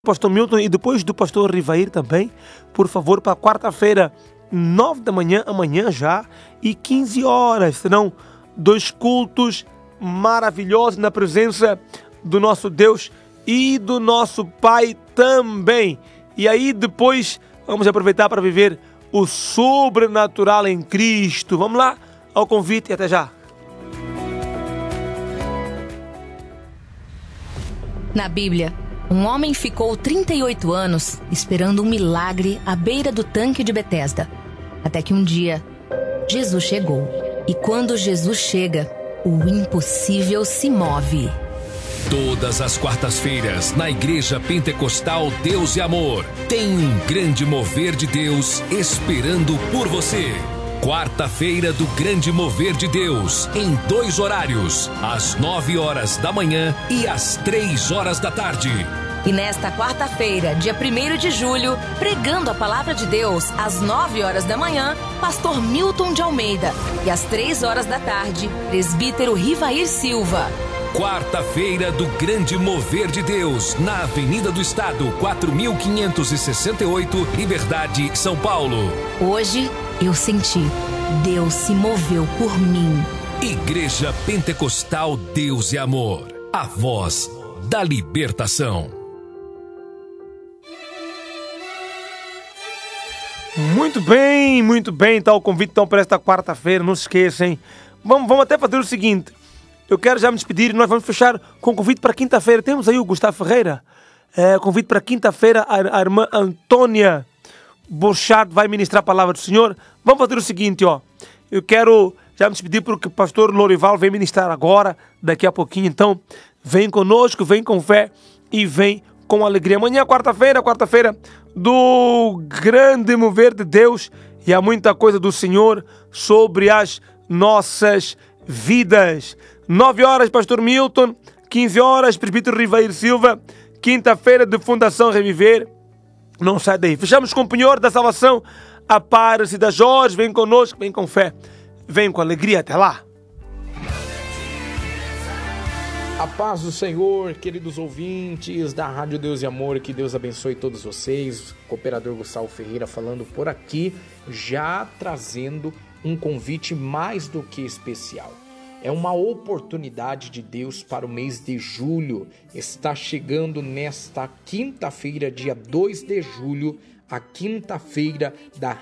Pastor Milton e depois do pastor Rivair também, por favor, para quarta-feira, 9 da manhã, amanhã já, e 15 horas. Serão dois cultos maravilhosos na presença do nosso Deus e do nosso Pai também. E aí depois vamos aproveitar para viver o sobrenatural em Cristo. Vamos lá ao convite e até já. Na Bíblia, um homem ficou 38 anos esperando um milagre à beira do tanque de Betesda. Até que um dia, Jesus chegou. E quando Jesus chega, o impossível se move. Todas as quartas-feiras, na Igreja Pentecostal Deus e Amor, tem um grande mover de Deus esperando por você. Quarta-feira do Grande Mover de Deus, em 2 horários, às 9 horas da manhã e às 3 horas da tarde. E nesta quarta-feira, dia 1º de julho, pregando a Palavra de Deus, às 9 horas da manhã, pastor Milton de Almeida. E às 3 horas da tarde, presbítero Rivair Silva. Quarta-feira do Grande Mover de Deus, na Avenida do Estado, 4568, Liberdade, São Paulo. Hoje, eu senti, Deus se moveu por mim. Igreja Pentecostal Deus e Amor, a voz da libertação. Muito bem, então o convite então, para esta quarta-feira, não se esqueçam. Vamos até fazer o seguinte, eu quero já me despedir e nós vamos fechar com o convite para quinta-feira. Temos aí o Gustavo Ferreira, convite para quinta-feira, a irmã Antônia Borchardt vai ministrar a palavra do Senhor. Vamos fazer o seguinte, eu quero já me despedir porque o pastor Lorival vem ministrar agora, daqui a pouquinho, então vem conosco, vem com fé e vem com alegria. Amanhã, quarta-feira do grande mover de Deus e há muita coisa do Senhor sobre as nossas vidas. 9 horas, pastor Milton, 15 horas, presbítero Rivair Silva, quinta-feira de Fundação Reviver. Não sai daí. Fechamos com o penhor da salvação, a Aparecida da Jorge. Vem conosco, vem com fé, vem com alegria. Até lá. A paz do Senhor, queridos ouvintes da Rádio Deus e Amor, que Deus abençoe todos vocês. Cooperador Gustavo Ferreira falando por aqui, já trazendo um convite mais do que especial. É uma oportunidade de Deus para o mês de julho. Está chegando nesta quinta-feira, dia 2 de julho, a quinta-feira da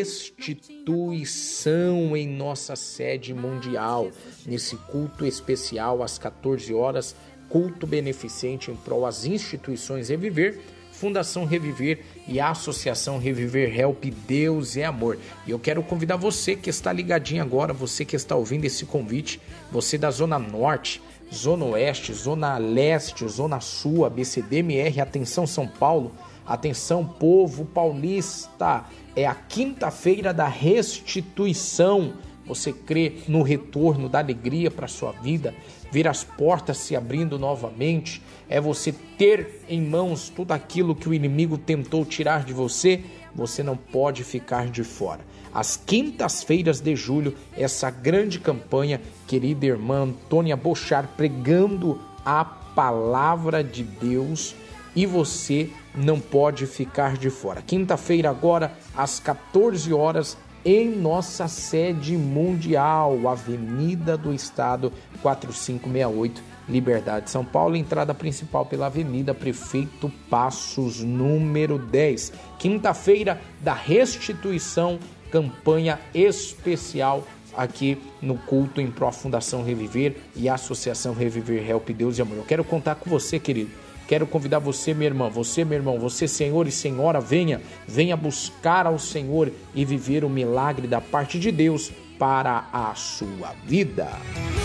restituição em nossa sede mundial. Nesse culto especial, às 14 horas, culto beneficente em prol às instituições Reviver, Fundação Reviver e a Associação Reviver Help Deus é Amor. E eu quero convidar você que está ligadinho agora, você que está ouvindo esse convite, você da Zona Norte, Zona Oeste, Zona Leste, Zona Sul, ABCDMR, atenção São Paulo, atenção povo paulista, é a quinta-feira da restituição. Você crê no retorno da alegria para a sua vida, ver as portas se abrindo novamente, é você ter em mãos tudo aquilo que o inimigo tentou tirar de você, você não pode ficar de fora. Às quintas-feiras de julho, essa grande campanha, querida irmã Antônia Borchardt, pregando a palavra de Deus, e você não pode ficar de fora. Quinta-feira agora, às 14 horas, em nossa sede mundial, Avenida do Estado, 4568, Liberdade, São Paulo, entrada principal pela Avenida Prefeito Passos, número 10. Quinta-feira da restituição, campanha especial aqui no culto em pró Fundação Reviver e Associação Reviver Help Deus e Amor. Eu quero contar com você, querido. Quero convidar você, minha irmã, você, meu irmão, você, senhor e senhora, venha buscar ao Senhor e viver o milagre da parte de Deus para a sua vida.